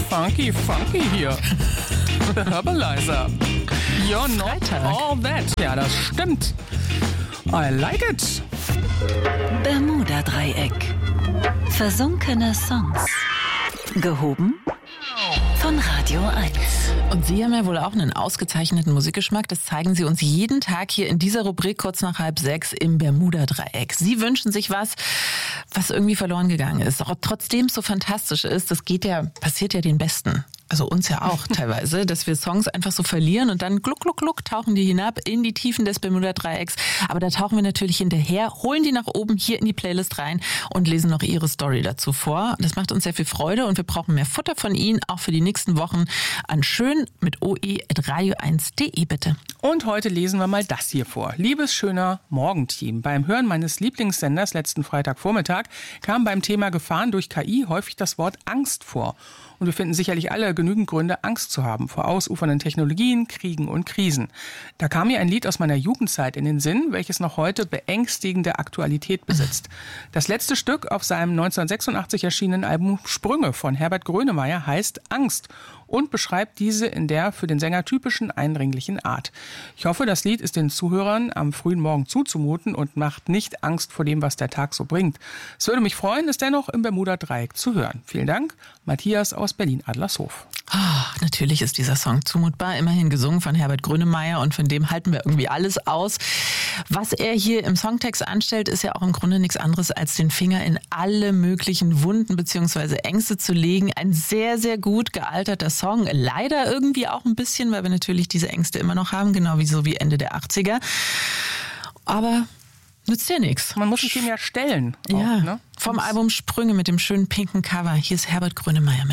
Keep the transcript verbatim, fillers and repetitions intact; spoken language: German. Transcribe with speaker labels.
Speaker 1: funky, funky hier. Herbalizer. You're not all that. Ja, das stimmt. I like it.
Speaker 2: Bermuda-Dreieck. Versunkene Songs. Gehoben von Radio eins.
Speaker 3: Und Sie haben ja wohl auch einen ausgezeichneten Musikgeschmack. Das zeigen Sie uns jeden Tag hier in dieser Rubrik kurz nach halb sechs im Bermuda-Dreieck. Sie wünschen sich was, was irgendwie verloren gegangen ist. Auch trotzdem es so fantastisch ist, das geht ja, passiert ja den Besten. Also uns ja auch teilweise, dass wir Songs einfach so verlieren und dann gluck, gluck, gluck tauchen die hinab in die Tiefen des Bermuda-Dreiecks. Aber da tauchen wir natürlich hinterher, holen die nach oben hier in die Playlist rein und lesen noch ihre Story dazu vor. Das macht uns sehr viel Freude und wir brauchen mehr Futter von Ihnen, auch für die nächsten Wochen, an schön mit oe at radio eins punkt de bitte.
Speaker 1: Und heute lesen wir mal das hier vor. Liebes schöner Morgenteam. Beim Hören meines Lieblingssenders letzten Freitagvormittag kam beim Thema Gefahren durch K I häufig das Wort Angst vor. Und wir finden sicherlich alle genügend Gründe, Angst zu haben vor ausufernden Technologien, Kriegen und Krisen. Da kam mir ein Lied aus meiner Jugendzeit in den Sinn, welches noch heute beängstigende Aktualität besitzt. Das letzte Stück auf seinem neunzehnhundertsechsundachtzig erschienenen Album Sprünge von Herbert Grönemeyer heißt Angst und beschreibt diese in der für den Sänger typischen eindringlichen Art. Ich hoffe, das Lied ist den Zuhörern am frühen Morgen zuzumuten und macht nicht Angst vor dem, was der Tag so bringt. Es würde mich freuen, es dennoch im Bermuda-Dreieck zu hören. Vielen Dank, Matthias aus Berlin-Adlershof.
Speaker 3: Oh, natürlich ist dieser Song zumutbar, immerhin gesungen von Herbert Grönemeyer und von dem halten wir irgendwie alles aus. Was er hier im Songtext anstellt, ist ja auch im Grunde nichts anderes, als den Finger in alle möglichen Wunden bzw. Ängste zu legen. Ein sehr, sehr gut gealterter Song. Leider irgendwie auch ein bisschen, weil wir natürlich diese Ängste immer noch haben, genau wie so wie Ende der achtziger. Aber nützt ja nichts.
Speaker 1: Man muss sich dem ja stellen. Auch,
Speaker 3: ja,
Speaker 1: ne?
Speaker 3: vom Album Sprünge mit dem schönen pinken Cover. Hier ist Herbert Grönemeyer mit